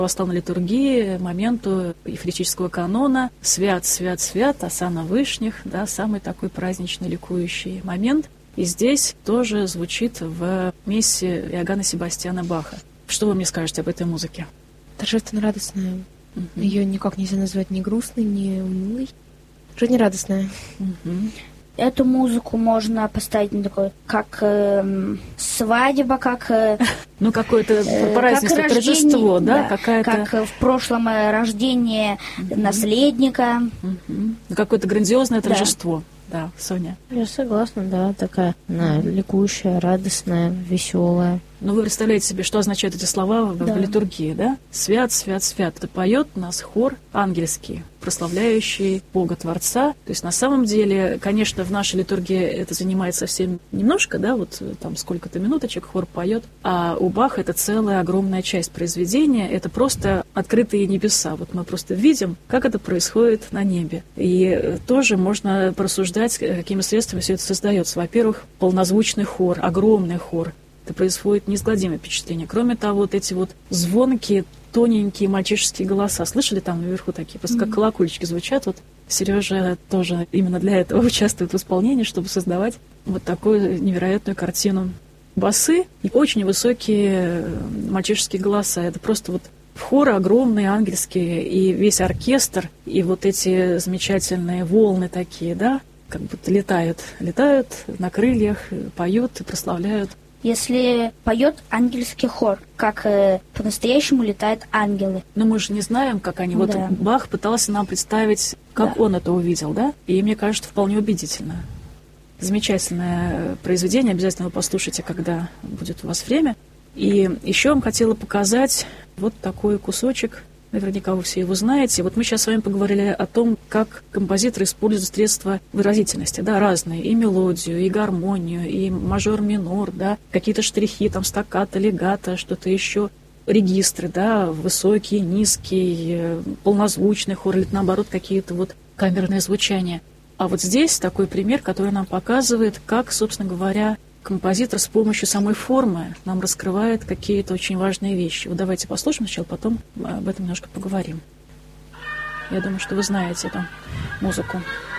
восстал на литургии моменту ефоретического канона «Свят, свят, свят, осанна вышних», да, самый такой праздничный, ликующий момент. И здесь тоже звучит в мессе Иоганна Себастьяна Баха. Что вы мне скажете об этой музыке? Торжественно-радостная. Ее никак нельзя назвать ни грустной, ни унылой. Жизнерадостная. Эту музыку можно поставить на такой, как свадьба, как... Ну, какое-то праздничное торжество, да? Какая-то... Как в прошлом рождение наследника. Какое-то грандиозное торжество. Да, Соня. Я согласна, да, такая она ликующая, радостная, веселая. Ну, вы представляете себе, что означают эти слова в литургии, да? «Свят, свят, свят». Это поет нас хор ангельский, прославляющий Бога Творца. То есть, на самом деле, конечно, в нашей литургии это занимает совсем немножко, да, вот там сколько-то минуточек хор поет, а у Баха это целая огромная часть произведения, это просто открытые небеса. Вот мы просто видим, как это происходит на небе. И тоже можно порассуждать, какими средствами все это создается. Во-первых, полнозвучный хор, огромный хор. Это производит неизгладимое впечатление. Кроме того, вот эти вот звонкие, тоненькие мальчишеские голоса. Слышали там наверху такие? Просто как колокольчики звучат. Вот Сережа тоже именно для этого участвует в исполнении, чтобы создавать вот такую невероятную картину. Басы и очень высокие мальчишеские голоса. Это просто вот хоры огромные, ангельские, и весь оркестр, и вот эти замечательные волны такие, да, как будто летают на крыльях, поют и прославляют. Если поет ангельский хор, как по-настоящему летают ангелы. Но мы же не знаем, как они. Вот Бах пытался нам представить, как он это увидел, да? И мне кажется, вполне убедительно. Замечательное произведение, обязательно вы послушайте, когда будет у вас время. И еще вам хотела показать вот такой кусочек. Наверняка вы все его знаете. Вот мы сейчас с вами поговорили о том, как композиторы используют средства выразительности, да, разные, и мелодию, и гармонию, и мажор-минор, да, какие-то штрихи, там, стаккато, легато, что-то еще, регистры, да, высокий, низкий, полнозвучный хор, или наоборот, какие-то вот камерные звучания. А вот здесь такой пример, который нам показывает, как, собственно говоря, композитор с помощью самой формы нам раскрывает какие-то очень важные вещи. Вот давайте послушаем сначала, потом об этом немножко поговорим. Я думаю, что вы знаете эту музыку.